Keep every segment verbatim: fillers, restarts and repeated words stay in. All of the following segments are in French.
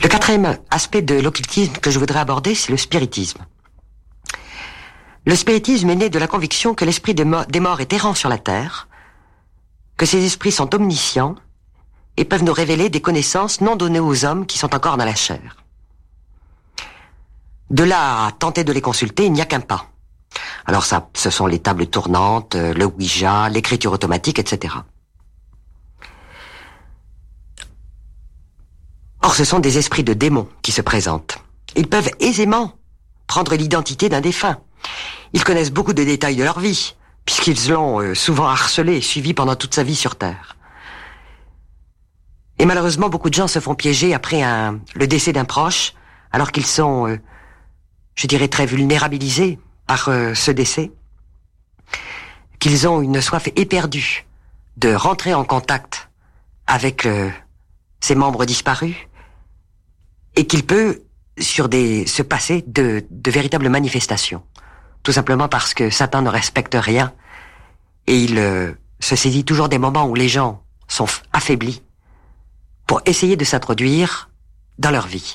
quatrième aspect de l'occultisme que je voudrais aborder, c'est le spiritisme. Le spiritisme est né de la conviction que l'esprit des morts est errant sur la terre, que ces esprits sont omniscients et peuvent nous révéler des connaissances non données aux hommes qui sont encore dans la chair. De là à tenter de les consulter, il n'y a qu'un pas. Alors ça, ce sont les tables tournantes, le Ouija, l'écriture automatique, et cetera. Or, ce sont des esprits de démons qui se présentent. Ils peuvent aisément prendre l'identité d'un défunt. Ils connaissent beaucoup de détails de leur vie, puisqu'ils l'ont euh, souvent harcelé et suivi pendant toute sa vie sur Terre. Et malheureusement, beaucoup de gens se font piéger après un, le décès d'un proche, alors qu'ils sont, euh, je dirais, très vulnérabilisés par euh, ce décès, qu'ils ont une soif éperdue de rentrer en contact avec euh, ces membres disparus, et qu'il peut sur des se passer de, de véritables manifestations. Tout simplement parce que Satan ne respecte rien et il euh, se saisit toujours des moments où les gens sont affaiblis pour essayer de s'introduire dans leur vie.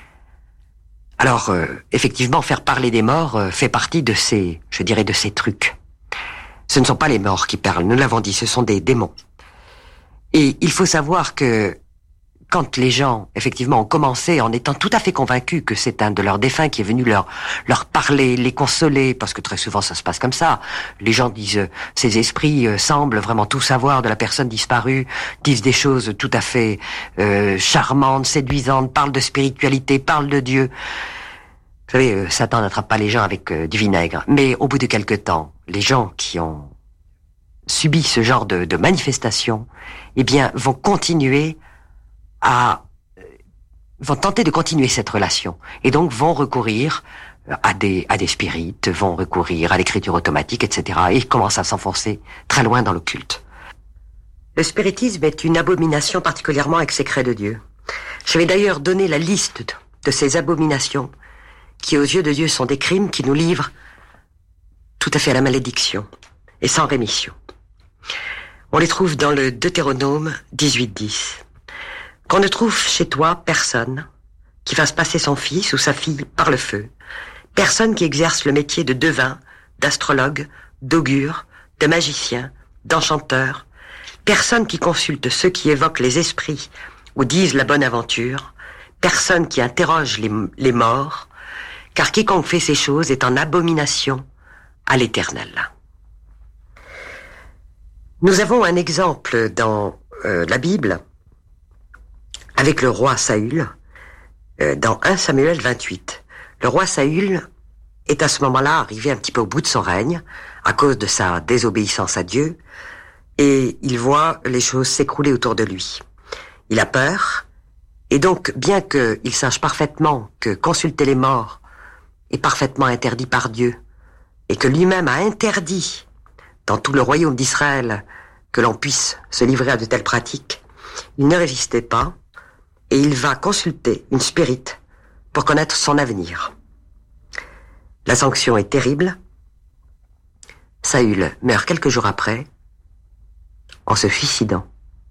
Alors, euh, effectivement, faire parler des morts euh, fait partie de ces, je dirais, de ces trucs. Ce ne sont pas les morts qui parlent, nous l'avons dit, ce sont des démons. Et il faut savoir que quand les gens, effectivement, ont commencé en étant tout à fait convaincus que c'est un de leurs défunts qui est venu leur leur parler, les consoler, parce que très souvent ça se passe comme ça. Les gens disent, euh, ces esprits euh, semblent vraiment tout savoir de la personne disparue, disent des choses tout à fait euh, charmantes, séduisantes, parlent de spiritualité, parlent de Dieu. Vous savez, euh, Satan n'attrape pas les gens avec euh, du vinaigre. Mais au bout de quelque temps, les gens qui ont subi ce genre de, de manifestation, eh bien, vont continuer à vont tenter de continuer cette relation et donc vont recourir à des à des spirites, vont recourir à l'écriture automatique, et cetera. Et ils commencent à s'enfoncer très loin dans l'occulte. Le spiritisme est une abomination particulièrement exécrée de Dieu. Je vais d'ailleurs donner la liste de ces abominations qui, aux yeux de Dieu, sont des crimes qui nous livrent tout à fait à la malédiction et sans rémission. On les trouve dans le Deutéronome dix-huit dix. Qu'on ne trouve chez toi personne qui fasse passer son fils ou sa fille par le feu, personne qui exerce le métier de devin, d'astrologue, d'augure, de magicien, d'enchanteur, personne qui consulte ceux qui évoquent les esprits ou disent la bonne aventure, personne qui interroge les, les morts, car quiconque fait ces choses est en abomination à l'Éternel. Nous avons un exemple dans euh, la Bible avec le roi Saül, euh, dans premier Samuel vingt-huit. Le roi Saül est à ce moment-là arrivé un petit peu au bout de son règne, à cause de sa désobéissance à Dieu, et il voit les choses s'écrouler autour de lui. Il a peur, et donc, bien qu'il sache parfaitement que consulter les morts est parfaitement interdit par Dieu, et que lui-même a interdit, dans tout le royaume d'Israël, que l'on puisse se livrer à de telles pratiques, il ne résistait pas, et il va consulter une spirite pour connaître son avenir. La sanction est terrible. Saül meurt quelques jours après en se suicidant.